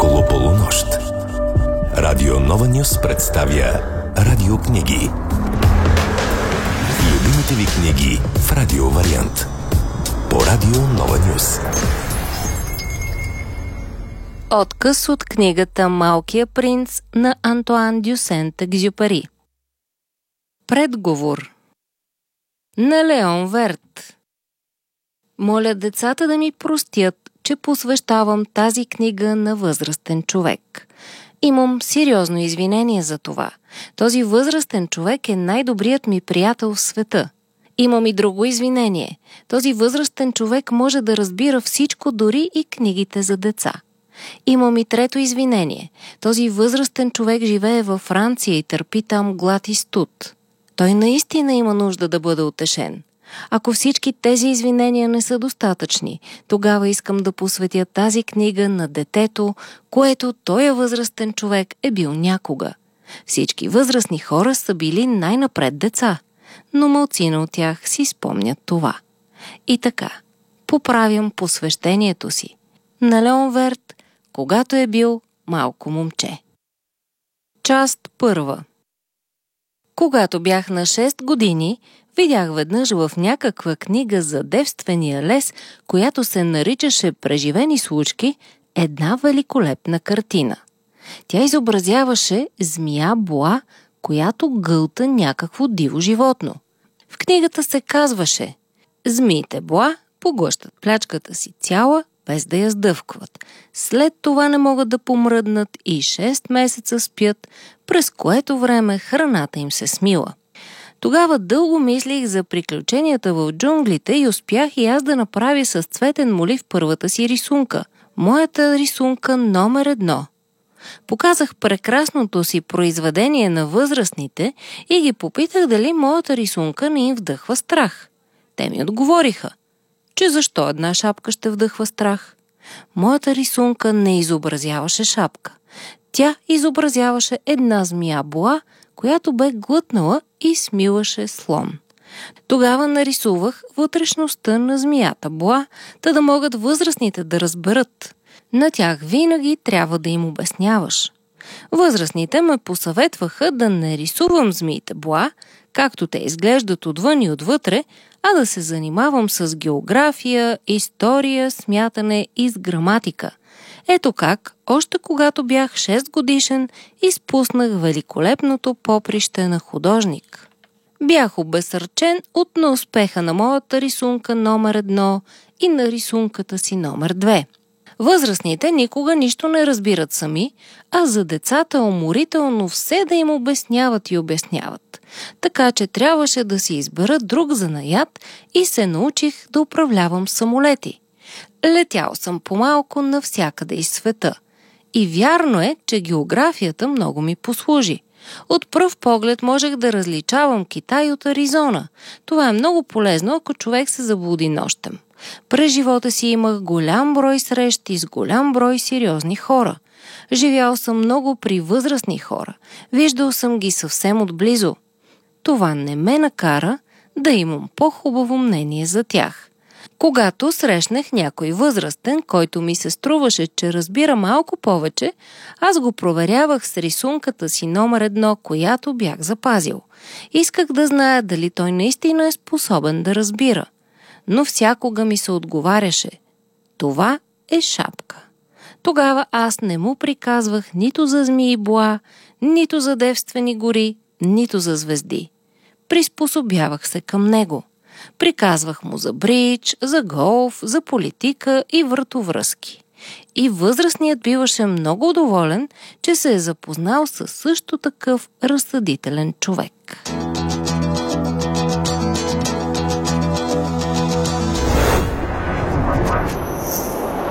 около полунощ. Радио Нова Нюс представя радиокниги. Любимите ви книги в радио вариант. По Радио Нова Нюс. Откъс от книгата "Малкия принц" на Антоан дю Сент-Екзюпери. Предговор на Леон Верт. Моля децата да ми простят, че посвещавам тази книга на възрастен човек. Имам сериозно извинение за това. Този възрастен човек е най-добрият ми приятел в света. Имам и друго извинение. Този възрастен човек може да разбира всичко, дори и книгите за деца. Имам и трето извинение. Този възрастен човек живее във Франция и търпи там глад и студ. Той наистина има нужда да бъде утешен. Ако всички тези извинения не са достатъчни, тогава искам да посветя тази книга на детето, което този възрастен човек е бил някога. Всички възрастни хора са били най-напред деца, но малцина от тях си спомнят това. И така, поправям посвещението си на Леон Верт, когато е бил малко момче. Част първа. Когато бях на 6 години, видях веднъж в някаква книга за девствения лес, която се наричаше "Преживени случки", една великолепна картина. Тя изобразяваше змия боа, която гълта някакво диво животно. В книгата се казваше: змиите боа поглъщат плячката си цяла, без да я сдъвкват. След това не могат да помръднат и 6 месеца спят, през което време храната им се смила. Тогава дълго мислих за приключенията в джунглите и успях и аз да направя с цветен молив първата си рисунка. Моята рисунка номер 1. Показах прекрасното си произведение на възрастните и ги попитах дали моята рисунка не им вдъхва страх. Те ми отговориха, че защо една шапка ще вдъхва страх. Моята рисунка не изобразяваше шапка. Тя изобразяваше една змия боа, която бе глътнала и смилаше слон. Тогава нарисувах вътрешността на змията боа, та да могат възрастните да разберат. На тях винаги трябва да им обясняваш. Възрастните ме посъветваха да не рисувам змиите боа, както те изглеждат отвън и отвътре, а да се занимавам с география, история, смятане и с граматика. Ето как, още когато бях 6 годишен, изпуснах великолепното поприще на художник. Бях обезсърчен от неуспеха на моята рисунка номер 1 и на рисунката си номер 2. Възрастните никога нищо не разбират сами, а за децата е уморително все да им обясняват и обясняват. Така че трябваше да си избера друг занаят и се научих да управлявам самолети. Летял съм по-малко навсякъде из света. И вярно е, че географията много ми послужи. От пръв поглед можех да различавам Китай от Аризона. Това е много полезно, ако човек се заблуди нощем. През живота си имах голям брой срещи с голям брой сериозни хора. Живял съм много при възрастни хора. Виждал съм ги съвсем отблизо. Това не ме накара да имам по-хубаво мнение за тях. Когато срещнах някой възрастен, който ми се струваше, че разбира малко повече, аз го проверявах с рисунката си номер 1, която бях запазил. Исках да зная дали той наистина е способен да разбира. Но всякога ми се отговаряше: това е шапка. Тогава аз не му приказвах нито за змии боа, нито за девствени гори, нито за звезди. Приспособявах се към него. Приказвах му за бридж, за голф, за политика и вратовръзки. И възрастният биваше много доволен, че се е запознал със също такъв разсъдителен човек.